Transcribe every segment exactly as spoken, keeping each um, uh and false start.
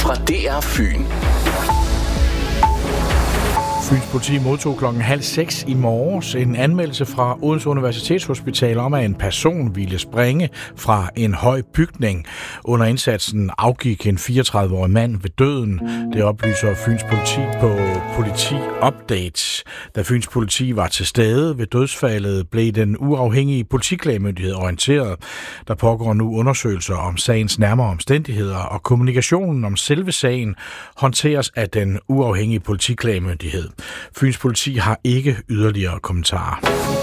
fra D R Fyn. Fyns politi modtog klokken halv seks i morges en anmeldelse fra Odense Universitetshospital om, at en person ville springe fra en høj bygning. Under indsatsen afgik en fireogtredive-årig mand ved døden. Det oplyser Fyns politi på Politi Updates. Da Fyns politi var til stede ved dødsfaldet, blev den uafhængige politiklagemyndighed orienteret. Der pågår nu undersøgelser om sagens nærmere omstændigheder, og kommunikationen om selve sagen håndteres af den uafhængige politiklagemyndighed. Fyns politi har ikke yderligere kommentarer.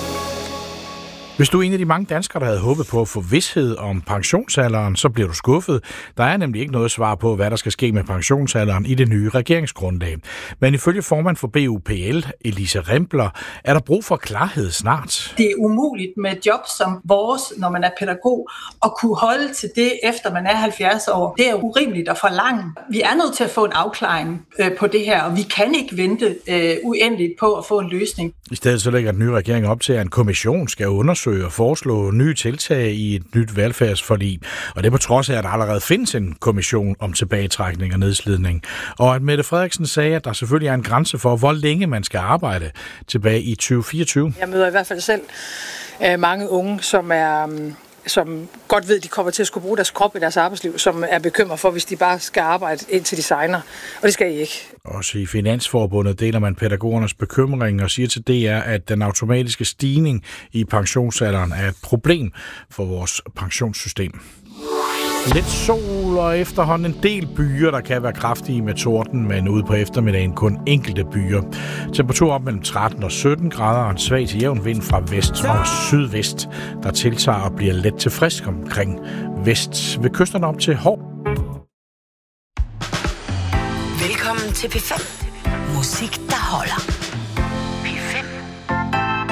Hvis du er en af de mange danskere, der havde håbet på at få vished om pensionsalderen, så bliver du skuffet. Der er nemlig ikke noget svar på, hvad der skal ske med pensionsalderen i det nye regeringsgrundlag. Men ifølge formand for B U P L, Elise Rimpler, er der brug for klarhed snart. Det er umuligt med et job som vores, når man er pædagog, at kunne holde til det, efter man er halvfjerds år. Det er urimeligt at forlange. Vi er nødt til at få en afklaring øh, på det her, og vi kan ikke vente øh, uendeligt på at få en løsning. I stedet så lægger den nye regering op til, at en kommission skal undersøge og foreslå nye tiltag i et nyt velfærdsforlig. Og det på trods af, at der allerede findes en kommission om tilbagetrækning og nedslidning. Og at Mette Frederiksen sagde, at der selvfølgelig er en grænse for, hvor længe man skal arbejde tilbage i tyve fireogtyve. Jeg møder i hvert fald selv øh, mange unge, som er... Um som godt ved, de kommer til at skulle bruge deres krop i deres arbejdsliv, som er bekymret for, hvis de bare skal arbejde indtil de signer. Og det skal I ikke. Også i Finansforbundet deler man pædagogernes bekymring og siger til D R, at den automatiske stigning i pensionsalderen er et problem for vores pensionssystem. Lidt sol og efterhånden en del byer, der kan være kraftige med torden, men ude på eftermiddagen kun enkelte byer. Temperatur op mellem tretten og sytten grader og en svag til jævn vind fra vest og sydvest, der tiltager og bliver let til frisk omkring vest. Ved kysterne op til Hov. Velkommen til P fem. Musik, der holder.